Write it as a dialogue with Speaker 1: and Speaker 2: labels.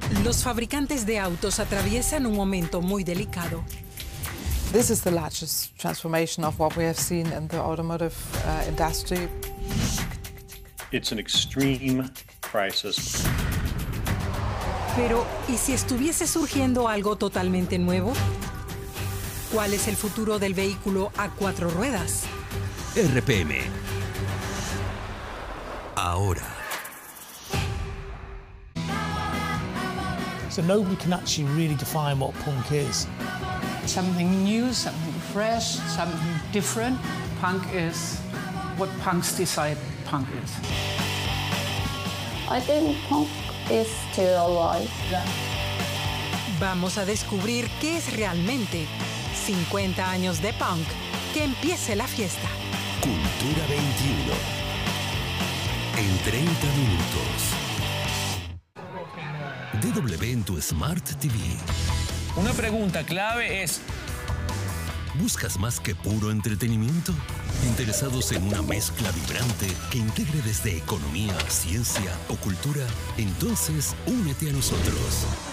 Speaker 1: Los fabricantes de autos atraviesan un momento muy delicado.
Speaker 2: This is the largest transformation of what we have seen in the automotive industry.
Speaker 3: It's an extreme crisis.
Speaker 1: Pero, ¿y si estuviese surgiendo algo totalmente nuevo? ¿Cuál es el futuro del vehículo a 4 ruedas?
Speaker 4: RPM. Ahora.
Speaker 5: So nobody can actually really define what punk is.
Speaker 6: Something new, something fresh, something different. Punk is what punks decide punk is.
Speaker 7: I think punk is still alive.
Speaker 1: Vamos a descubrir qué es realmente 50 años de punk. Que empiece la fiesta.
Speaker 4: Cultura 21. En 30 minutos. DW en tu Smart TV.
Speaker 8: Una pregunta clave es:
Speaker 4: ¿buscas más que puro entretenimiento? ¿Interesados en una mezcla vibrante que integre desde economía, ciencia o cultura? Entonces, únete a nosotros.